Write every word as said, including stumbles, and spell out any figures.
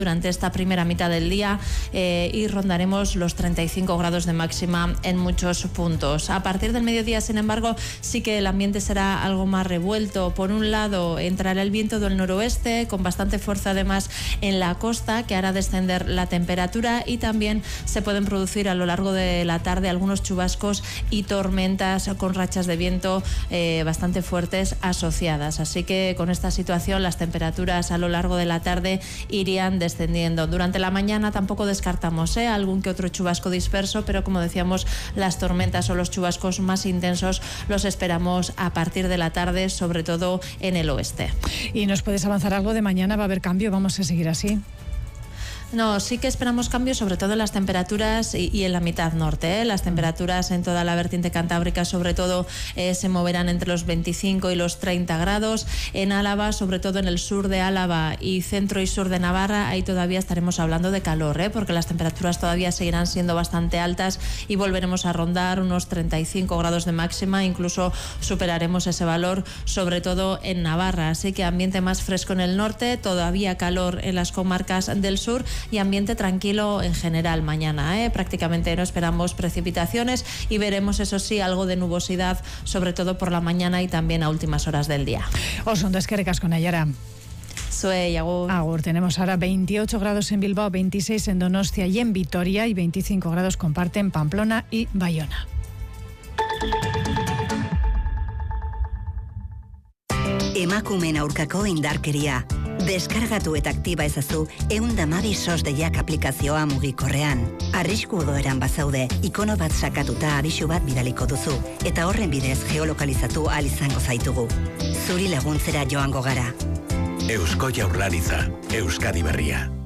durante esta primera mitad del día eh, y rondaremos los treinta y cinco grados de máxima en muchos puntos. A partir del mediodía, sin embargo, sí que el ambiente será algo más revuelto. Por un lado, entrará el viento del noroeste con bastante fuerza además en la costa, que hará descender la temperatura, y también se pueden producir a lo largo de la tarde algunos chubascos y tormentas con rachas de viento eh, bastante fuertes asociadas. Así que con esta situación las temperaturas a lo largo de la tarde irían descendiendo. Descendiendo. Durante la mañana tampoco descartamos ¿eh? algún que otro chubasco disperso, pero como decíamos, las tormentas o los chubascos más intensos los esperamos a partir de la tarde, sobre todo en el oeste. ¿Y nos puedes avanzar algo de mañana? ¿Va a haber cambio? ¿Vamos a seguir así? No, sí que esperamos cambios, sobre todo en las temperaturas y, y en la mitad norte. ¿eh? Las temperaturas en toda la vertiente cantábrica, sobre todo, eh, se moverán entre los veinticinco y los treinta grados. En Álava, sobre todo en el sur de Álava y centro y sur de Navarra, ahí todavía estaremos hablando de calor, ¿eh? porque las temperaturas todavía seguirán siendo bastante altas y volveremos a rondar unos treinta y cinco grados de máxima, incluso superaremos ese valor, sobre todo en Navarra. Así que ambiente más fresco en el norte, todavía calor en las comarcas del sur y ambiente tranquilo en general mañana. ¿eh? Prácticamente no esperamos precipitaciones y veremos, eso sí, algo de nubosidad, sobre todo por la mañana y también a últimas horas del día. Oso ondo, eskerrik asko, Naiara. Soy Agur. Agur. Tenemos ahora veintiocho grados en Bilbao, veintiséis en Donostia y en Vitoria, y veinticinco grados comparten Pamplona y Bayona. Emakumeen aurkako indarkeria. Deskargatu eta aktiba ezazu ehun eta hamabi sos deiak aplikazioa mugikorrean. Arrisku egoeran bazaude, ikono bat sakatuta abisu bat bidaliko duzu, eta horren bidez geolokalizatu ahal izango zaitugu. Zuri laguntzera joango gara. Eusko Jaurlaritza, Euskadi Berria.